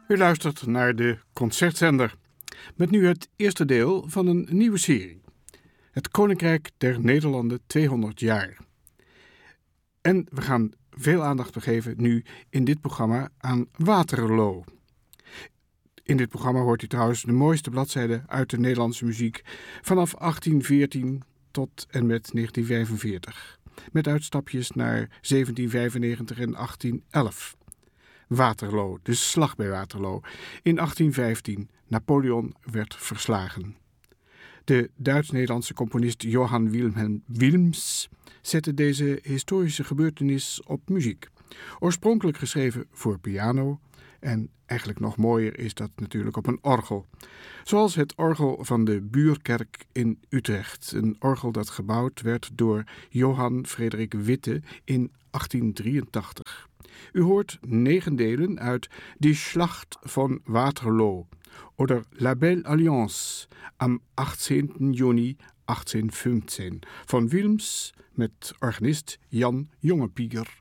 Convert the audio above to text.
U luistert naar de Concertzender. Met nu het eerste deel van een nieuwe serie. Het Koninkrijk der Nederlanden 200 jaar. En we gaan veel aandacht geven nu in dit programma aan Waterloo. In dit programma hoort u trouwens de mooiste bladzijden uit de Nederlandse muziek vanaf 1814 tot en met 1945. Met uitstapjes naar 1795 en 1811. Waterloo, de slag bij Waterloo. In 1815, Napoleon werd verslagen. De Duits-Nederlandse componist Johann Wilhelm Wilms zette deze historische gebeurtenis op muziek. Oorspronkelijk geschreven voor piano en eigenlijk nog mooier is dat natuurlijk op een orgel. Zoals het orgel van de Buurkerk in Utrecht. Een orgel dat gebouwd werd door Johann Frederik Witte in 1883. U hoort 9 delen uit Die Schlacht von Waterloo oder La Belle Alliance am 18. juni 1815 van Wilms met organist Jan Jongepiger.